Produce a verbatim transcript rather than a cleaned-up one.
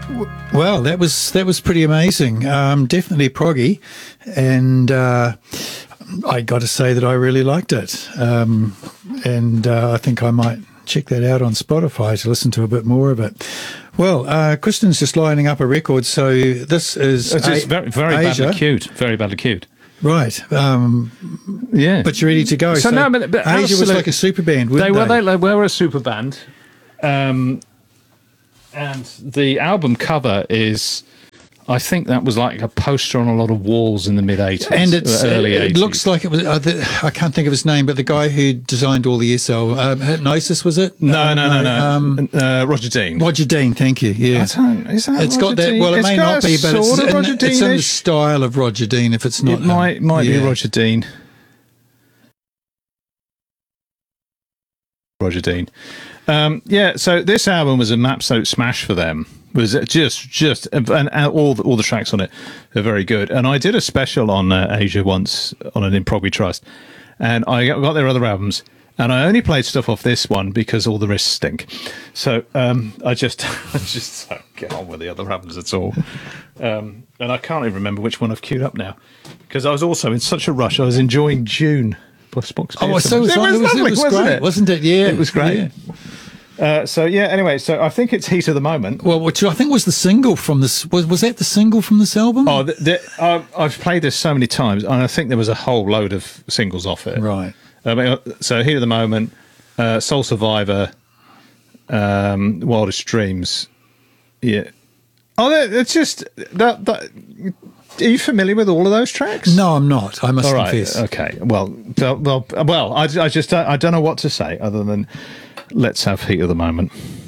Well, that was that was pretty amazing. Um, definitely proggy, and uh, I got to say that I really liked it. Um, and uh, I think I might check that out on Spotify to listen to a bit more of it. Well, uh, Kristen's just lining up a record, so this is it's just a- very, very Asia. badly cued. Very badly cued. Right. Um, Yeah, but you're ready to go. So, no, but, but Asia was absolute- like a super band, They weren't were they? they, they were a super band, um, and the album cover is, I think that was like a poster on a lot of walls in the mid eighties And it's, early it eighties. looks like it was, uh, the, I can't think of his name, but the guy who designed all the S L, um, Hypnosis, was it? no, Uh, no, no, no. Um, uh, Roger Dean. Roger Dean, thank you. Yeah. I don't- is that It's Roger got that, Dean? well, it It's may got not a be, but it's sort of in, Roger it's in the Dean-ish. style of Roger Dean if it's not. It might um, might yeah. be Roger Dean. Roger Dean. Um, yeah, so this album was an absolute smash for them. Was just just and, and all the, all the tracks on it are very good. And I did a special on uh, Asia once on an Improg We Trust, and I got, got their other albums, and I only played stuff off this one because all the rest stink. So um, I just I just don't get on with the other albums at all. Um, and I can't even remember which one I've queued up now because I was also in such a rush. I was enjoying June. by Spock's Oh, Beer so it was, it was, it was, lovely, it was wasn't great, it? wasn't it? Yeah. It was great. Yeah. Uh, so yeah. Anyway, so I think it's Heat of the Moment. Well, which I think was the single from this. Was, was that the single from this album? Oh, the, the, uh, I've played this so many times, and I think there was a whole load of singles off it. Right. I mean, so Heat of the Moment, uh, Soul Survivor, um, Wildest Dreams. Yeah. Oh, that- it's just that, that. Are you familiar with all of those tracks? No, I'm not. I must All right. confess. Okay. Well, well, well. I, I just I don't know what to say other than let's have Heat of the Moment.